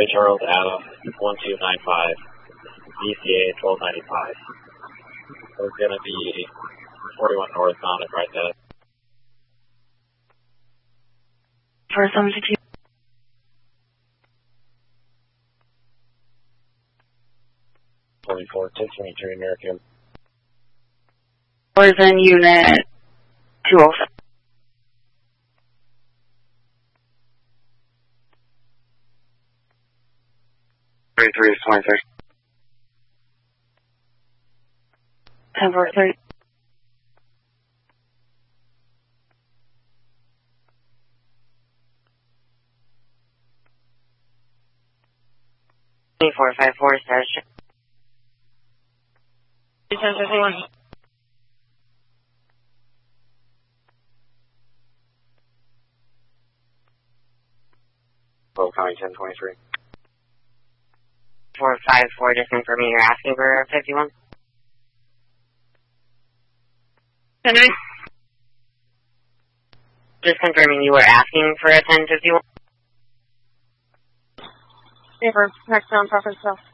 Troy Charles Adam 1295, ECA 1295. There's going to be 41 northbound and right there. 472. $44,623 American. Or then unit 207. Three is 23. 10-4-30. $454 status check. 1051. County 1023. 454, just confirming you're asking for 51. 10-9. Just confirming you were asking for a 1051. Paper, next down, proper stuff.